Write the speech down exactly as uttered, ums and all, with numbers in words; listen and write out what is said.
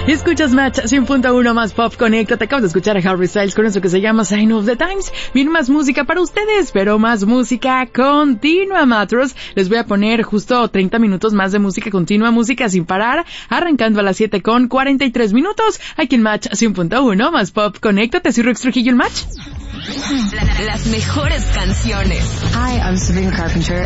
Escuchas Match cien punto uno más Pop Connect. Te acabas de escuchar a Harry Styles con eso que se llama Sign of the Times. Viene más música para ustedes, pero más música continua, Matros. Les voy a poner justo treinta minutos más de música continua, música sin parar, arrancando a las siete con cuarenta y tres minutos. Aquí en Match cien punto uno más Pop Connect. Te soy Rex Trujillo en Match. Las mejores canciones. Hi, I'm Sabrina Carpenter